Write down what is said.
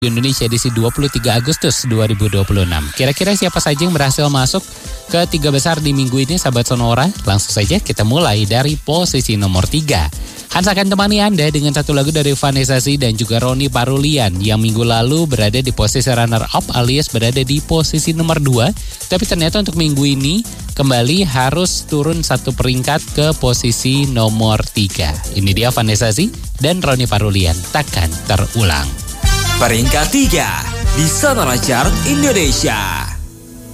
Indonesia edisi 23 Agustus 2026. Kira-kira siapa saja yang berhasil masuk ke 3 besar di minggu ini, sahabat Sonora? Langsung saja kita mulai dari posisi nomor 3. Hans akan temani Anda dengan satu lagu dari Vanessa Sih dan juga Roni Parulian yang minggu lalu berada di posisi runner up alias berada di posisi nomor 2. Tapi ternyata untuk minggu ini kembali harus turun satu peringkat ke posisi nomor 3. Ini dia Vanessa Sih dan Roni Parulian, Takkan Terulang. Peringkat 3 di Sonora Chart Indonesia.